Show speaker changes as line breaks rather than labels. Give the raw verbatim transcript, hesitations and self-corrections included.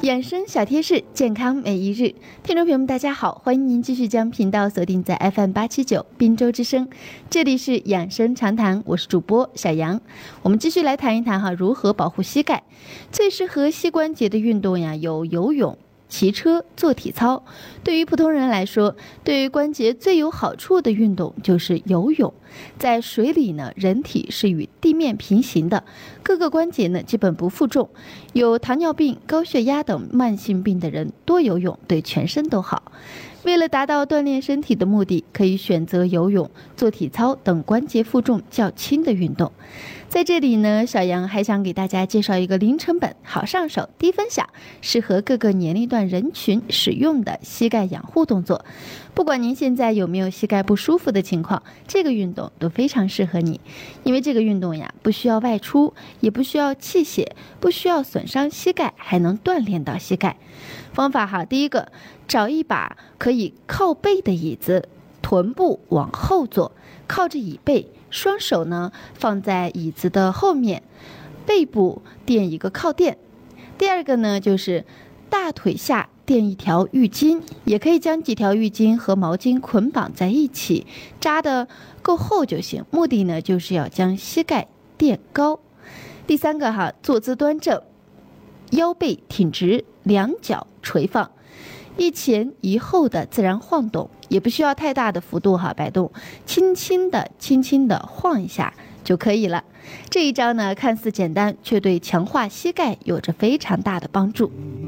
养生小贴士，健康每一日。听众朋友们，大家好，欢迎您继续将频道锁定在 F M 八七九滨州之声，这里是养生常谈，我是主播小杨。我们继续来谈一谈哈，如何保护膝盖。最适合膝关节的运动呀，有游泳、骑车、做体操。对于普通人来说，对于关节最有好处的运动就是游泳。在水里呢，人体是与地面平行的，各个关节呢基本不负重。有糖尿病、高血压等慢性病的人多游泳对全身都好。为了达到锻炼身体的目的，可以选择游泳、做体操等关节负重较轻的运动。在这里呢，小杨还想给大家介绍一个零成本、好上手、低分享，适合各个年龄段人群使用的膝盖养护动作。不管您现在有没有膝盖不舒服的情况，这个运动都非常适合你。因为这个运动呀，不需要外出，也不需要器械，不需要损伤膝盖，还能锻炼到膝盖。方法哈，第一个，找一把可以靠背的椅子，臀部往后坐，靠着椅背，双手呢放在椅子的后面，背部垫一个靠垫。第二个呢，就是大腿下垫一条浴巾，也可以将几条浴巾和毛巾捆绑在一起，扎得够厚就行。目的呢，就是要将膝盖垫高。第三个哈，坐姿端正，腰背挺直，两脚垂放，一前一后的自然晃动，也不需要太大的幅度哈摆动，轻轻的轻轻的晃一下就可以了。这一招呢，看似简单，却对强化膝盖有着非常大的帮助。